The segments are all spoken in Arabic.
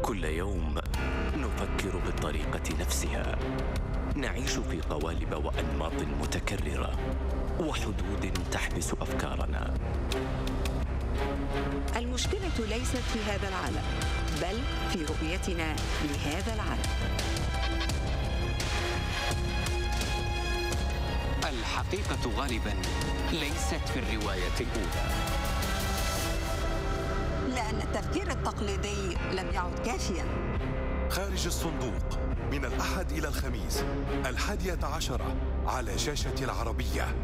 كل يوم نفكر بالطريقة نفسها، نعيش في قوالب وأنماط متكررة وحدود تحبس أفكارنا. المشكلة ليست في هذا العالم، بل في رؤيتنا لهذا العالم. الحقيقة غالبا ليست في الرواية الأولى، لأن التفكير التقليدي لم يعد كافيا. خارج الصندوق من الأحد إلى الخميس 11 على شاشة العربية.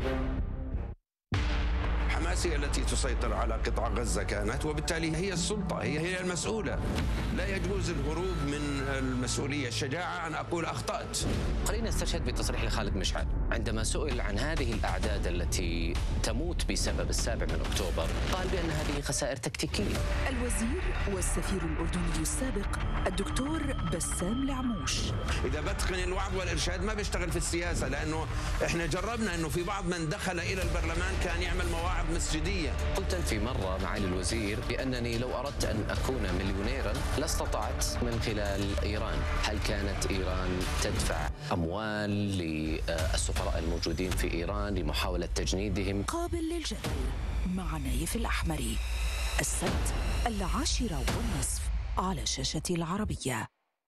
حماس هي التي تسيطر على قطاع غزة كانت، وبالتالي هي السلطة، هي المسؤولة. لا يجوز الهروب من المسؤولية. الشجاعة أن أقول أخطأت. خلينا نستشهد بتصريح لخالد مشعل عندما سئل عن هذه الأعداد التي تموت بسبب 7 أكتوبر، قال بأن هذه خسائر تكتيكية. الوزير والسفير الأردني السابق الدكتور بسام العموش: إذا بتقن الوعظ والإرشاد ما بيشتغل في السياسة، لأنه إحنا جربنا أنه في بعض من دخل إلى البرلمان كان يعمل مواعظ مسجدية. قلت في مرة معالي الوزير بأنني لو أردت أن أكون مليونيرا لاستطعت من خلال إيران. هل كانت إيران تدفع أموال للسفراء الموجودين في إيران لمحاولة تجنيدهم؟ قابل للجدل مع نايف الأحمري، السبت 10:30 على شاشة العربية.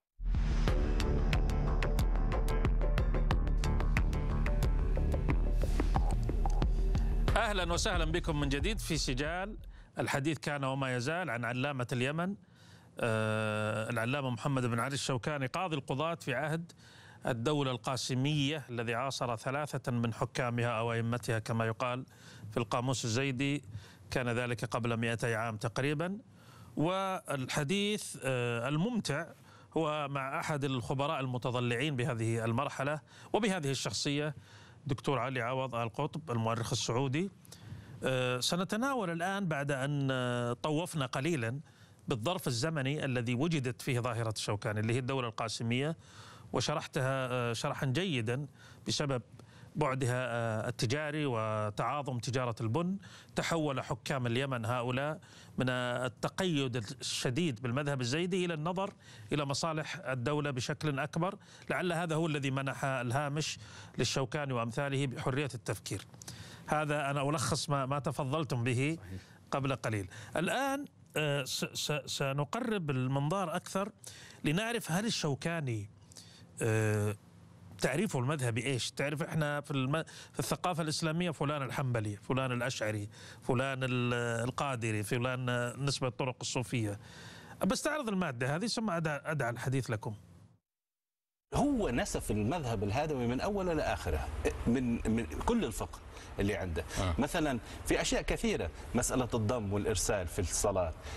أهلا وسهلا بكم من جديد في سجال. الحديث كان وما يزال عن علامة اليمن العلامة محمد بن علي الشوكاني، قاضي القضاة في عهد الدولة القاسمية الذي عاصر 3 من حكامها أو أئمتها كما يقال في القاموس الزيدي. كان ذلك قبل 200 عام تقريبا. والحديث الممتع هو مع أحد الخبراء المتضلعين بهذه المرحلة وبهذه الشخصية، دكتور علي عوض آل قطب المؤرخ السعودي. سنتناول الآن بعد أن طوفنا قليلا بالظرف الزمني الذي وجدت فيه ظاهرة الشوكاني اللي هي الدولة القاسمية، وشرحتها شرحا جيدا بسبب بعدها التجاري وتعاظم تجارة البن. تحول حكام اليمن هؤلاء من التقيد الشديد بالمذهب الزيدي إلى النظر إلى مصالح الدولة بشكل أكبر. لعل هذا هو الذي منح الهامش للشوكاني وأمثاله بحرية التفكير. هذا أنا ألخص ما تفضلتم به قبل قليل. الآن سنقرب المنظار أكثر لنعرف هل الشوكاني تعريفه المذهبي إيش؟ تعرف إحنا في الثقافة الإسلامية فلان الحنبلي، فلان الأشعري، فلان القادري، فلان نسبة الطرق الصوفية. بستعرض المادة هذه ثم أدع الحديث لكم. هو نسف المذهب الهادوي من أوله لآخره، من كل الفقه اللي عنده. مثلا في أشياء كثيرة، مسألة الضم والإرسال في الصلاة،